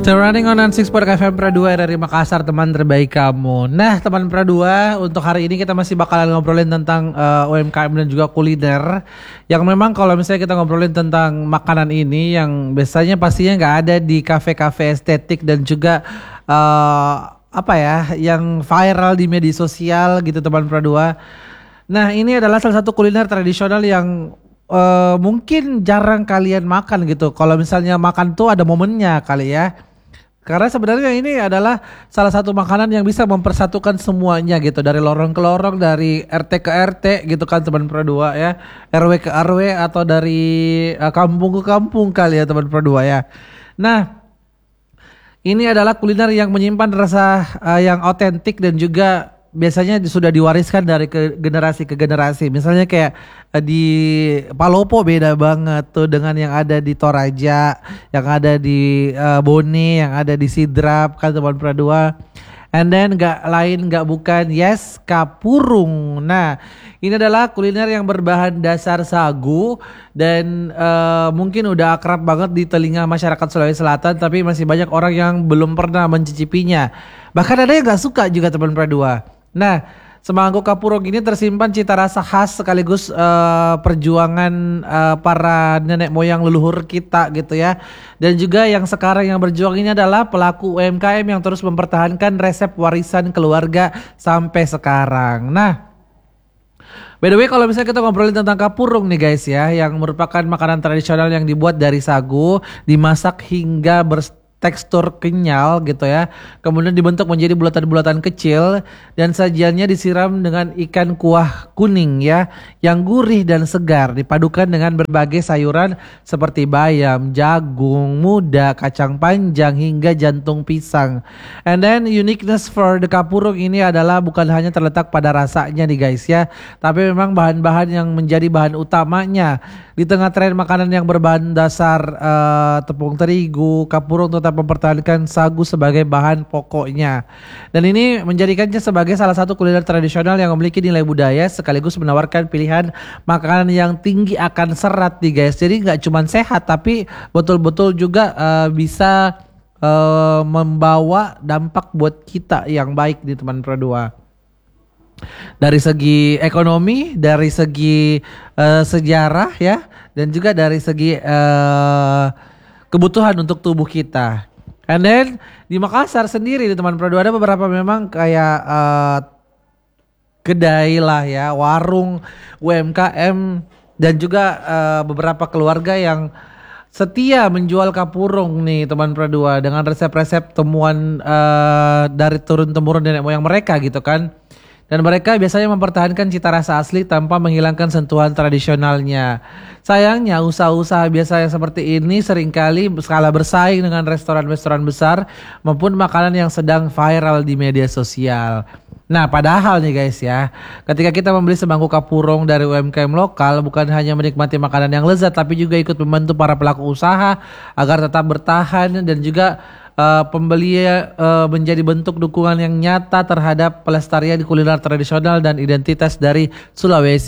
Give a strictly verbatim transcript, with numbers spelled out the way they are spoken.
Still running on enam puluh enam F M Pradua dari Makassar, teman terbaik kamu. Nah, teman Pradua, untuk hari ini kita masih bakalan ngobrolin tentang uh, U M K M dan juga kuliner. Yang memang kalau misalnya kita ngobrolin tentang makanan ini, yang biasanya pastinya nggak ada di kafe-kafe estetik dan juga uh, apa ya, yang viral di media sosial gitu, teman Pradua. Nah, ini adalah salah satu kuliner tradisional yang uh, mungkin jarang kalian makan gitu. Kalau misalnya makan tuh ada momennya kali ya. Karena sebenarnya ini adalah salah satu makanan yang bisa mempersatukan semuanya gitu, dari lorong ke lorong, dari R T ke R T gitu kan teman Pradua ya, R W ke R W, atau dari uh, kampung ke kampung kali ya teman Pradua ya. Nah, ini adalah kuliner yang menyimpan rasa uh, yang otentik dan juga biasanya sudah diwariskan dari ke generasi ke generasi. Misalnya kayak uh, di Palopo beda banget tuh dengan yang ada di Toraja, yang ada di uh, Bone, yang ada di Sidrap kan teman Pradua. And then gak lain gak bukan, yes, kapurung. Nah, ini adalah kuliner yang berbahan dasar sagu dan uh, mungkin udah akrab banget di telinga masyarakat Sulawesi Selatan, tapi masih banyak orang yang belum pernah mencicipinya. Bahkan ada yang gak suka juga teman Pradua. Nah, semangkuk kapurung ini tersimpan cita rasa khas sekaligus uh, perjuangan uh, para nenek moyang leluhur kita gitu ya. Dan juga yang sekarang yang berjuang ini adalah pelaku U M K M yang terus mempertahankan resep warisan keluarga sampai sekarang. Nah, by the way, kalau misalnya kita ngobrolin tentang kapurung nih guys ya, yang merupakan makanan tradisional yang dibuat dari sagu, dimasak hingga bertekstur kenyal gitu ya, kemudian dibentuk menjadi bulatan-bulatan kecil dan sajiannya disiram dengan ikan kuah kuning ya, yang gurih dan segar, dipadukan dengan berbagai sayuran seperti bayam, jagung muda, kacang panjang hingga jantung pisang. And then uniqueness for the kapurung ini adalah bukan hanya terletak pada rasanya nih guys ya, tapi memang bahan-bahan yang menjadi bahan utamanya. Di tengah tren makanan yang berbahan dasar uh, tepung terigu, kapurung tetap mempertahankan sagu sebagai bahan pokoknya. Dan ini menjadikannya sebagai salah satu kuliner tradisional yang memiliki nilai budaya sekaligus menawarkan pilihan makanan yang tinggi akan serat nih guys. Jadi nggak cuma sehat tapi betul-betul juga uh, bisa uh, membawa dampak buat kita yang baik di teman Pradua. Dari segi ekonomi, dari segi uh, sejarah ya, dan juga dari segi uh, kebutuhan untuk tubuh kita. And then di Makassar sendiri di teman Pradua ada beberapa memang kayak uh, kedai lah ya, warung U M K M dan juga uh, beberapa keluarga yang setia menjual kapurung nih teman Pradua dengan resep-resep temuan uh, dari turun-temurun nenek moyang mereka gitu kan. Dan mereka biasanya mempertahankan cita rasa asli tanpa menghilangkan sentuhan tradisionalnya. Sayangnya usaha-usaha biasa yang seperti ini seringkali skala bersaing dengan restoran-restoran besar maupun makanan yang sedang viral di media sosial. Nah, padahal nih guys ya, ketika kita membeli semangkuk kapurung dari U M K M lokal, bukan hanya menikmati makanan yang lezat, tapi juga ikut membantu para pelaku usaha agar tetap bertahan dan juga Uh, pembeli uh, menjadi bentuk dukungan yang nyata terhadap pelestarian kuliner tradisional dan identitas dari Sulawesi.